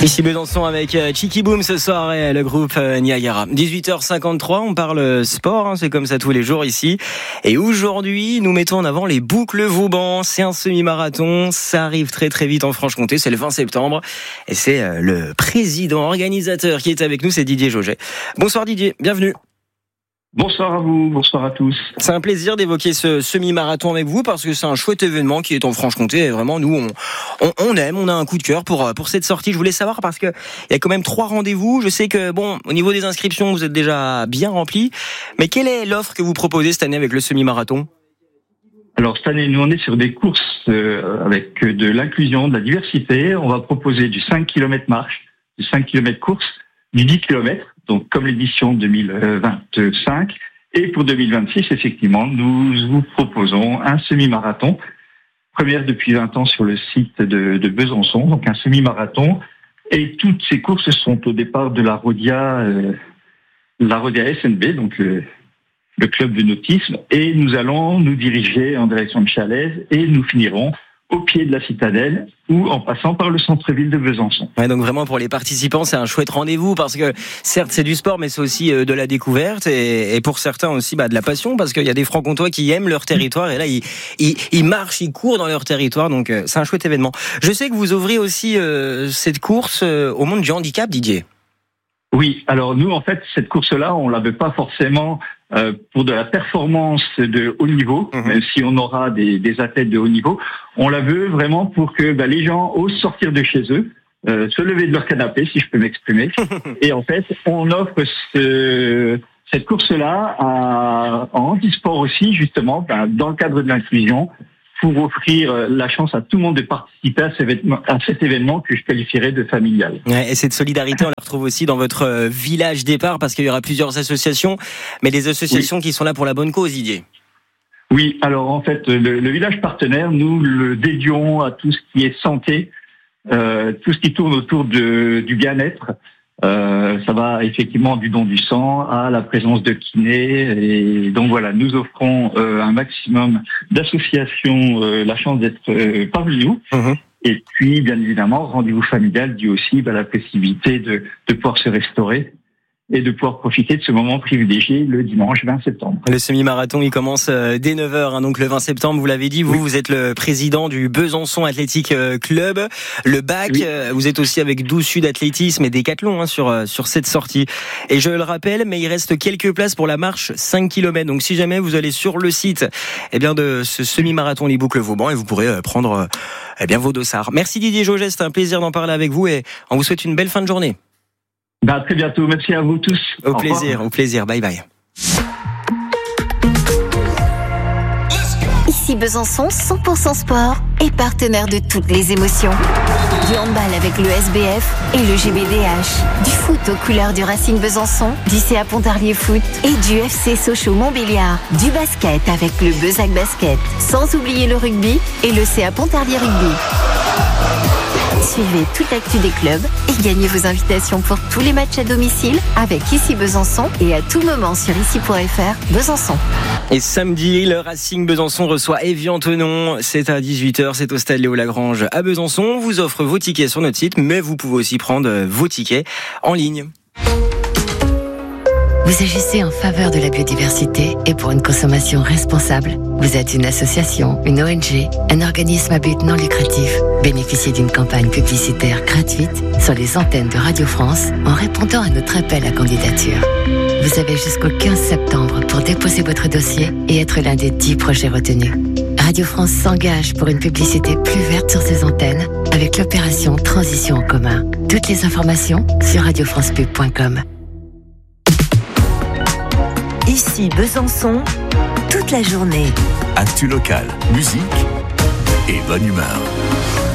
Ici Besançon avec Chicky Boom ce soir et le groupe Niagara. 18h53, on parle sport, c'est comme ça tous les jours ici. Et aujourd'hui, nous mettons en avant les boucles Vauban. C'est un semi-marathon, ça arrive très très vite en Franche-Comté, c'est le 20 septembre. Et c'est le président organisateur qui est avec nous, c'est Didier Jauget. Bonsoir Didier, bienvenue. Bonsoir à vous, bonsoir à tous. C'est un plaisir d'évoquer ce semi-marathon avec vous parce que c'est un chouette événement qui est en Franche-Comté et vraiment nous on aime, on a un coup de cœur pour cette sortie. Je voulais savoir parce que il y a quand même 3 rendez-vous. Je sais que au niveau des inscriptions vous êtes déjà bien remplis, mais quelle est l'offre que vous proposez cette année avec le semi-marathon ? Alors cette année nous on est sur des courses avec de l'inclusion, de la diversité. On va proposer du 5 km marche, du 5 km course, du 10 km. Donc, comme l'édition 2025. Et pour 2026, effectivement, nous vous proposons un semi-marathon. Première depuis 20 ans sur le site de Besançon. Donc, un semi-marathon. Et toutes ces courses sont au départ de la Rodia SNB, donc le club de nautisme. Et nous allons nous diriger en direction de Chalaise et nous finirons au pied de la citadelle ou en passant par le centre-ville de Besançon. Ouais, donc vraiment pour les participants, c'est un chouette rendez-vous parce que certes c'est du sport, mais c'est aussi de la découverte et pour certains aussi de la passion parce qu'il y a des Francs-Comtois qui aiment leur territoire et là ils marchent, ils courent dans leur territoire, donc c'est un chouette événement. Je sais que vous ouvrez aussi cette course au monde du handicap, Didier. Oui, alors nous en fait cette course-là, on l'avait pas forcément pour de la performance de haut niveau, même si on aura des athlètes de haut niveau, on la veut vraiment pour que les gens osent sortir de chez eux, se lever de leur canapé, si je peux m'exprimer. Et en fait, on offre cette course-là en handisport aussi, justement, dans le cadre de l'inclusion, pour offrir la chance à tout le monde de participer à cet événement que je qualifierais de familial. Ouais, et cette solidarité, on la retrouve aussi dans votre village départ, parce qu'il y aura plusieurs associations, mais des associations qui sont là pour la bonne cause, Didier. Oui, alors en fait, le village partenaire, nous le dédions à tout ce qui est santé, tout ce qui tourne autour du bien-être. Ça va effectivement du don du sang à la présence de kinés et donc voilà, nous offrons un maximum d'associations la chance d'être parmi nous. Et puis bien évidemment rendez-vous familial dit aussi la possibilité de pouvoir se restaurer et de pouvoir profiter de ce moment privilégié le dimanche 20 septembre. Le semi-marathon, il commence dès 9h, donc le 20 septembre, vous l'avez dit, vous êtes le président du Besançon Athletic Club, le BAC, vous êtes aussi avec 12 Sud Athlétisme et Décathlon sur cette sortie. Et je le rappelle, mais il reste quelques places pour la marche 5 km, donc si jamais vous allez sur le site de ce semi-marathon Les Boucles Vauban, et vous pourrez prendre vos dossards. Merci Didier Jauget, c'est un plaisir d'en parler avec vous et on vous souhaite une belle fin de journée. À très bientôt, merci à vous tous. Au plaisir, bye bye. Ici Besançon, 100% sport et partenaire de toutes les émotions. Du handball avec le SBF et le GBDH. Du foot aux couleurs du Racing Besançon, du CA Pontarlier Foot et du FC Sochaux Montbéliard. Du basket avec le Bezac Basket. Sans oublier le rugby et le CA Pontarlier Rugby. Suivez toute l'actu des clubs et gagnez vos invitations pour tous les matchs à domicile avec Ici Besançon et à tout moment sur ici.fr Besançon. Et samedi, le Racing Besançon reçoit Évian-Thonon. C'est à 18h, c'est au stade Léo-Lagrange à Besançon. On vous offre vos tickets sur notre site, mais vous pouvez aussi prendre vos tickets en ligne. Vous agissez en faveur de la biodiversité et pour une consommation responsable. Vous êtes une association, une ONG, un organisme à but non lucratif. Bénéficiez d'une campagne publicitaire gratuite sur les antennes de Radio France en répondant à notre appel à candidature. Vous avez jusqu'au 15 septembre pour déposer votre dossier et être l'un des 10 projets retenus. Radio France s'engage pour une publicité plus verte sur ses antennes avec l'opération Transition en commun. Toutes les informations sur radiofrancepub.com. Ici Besançon, toute la journée. Actu locale, musique et bonne humeur.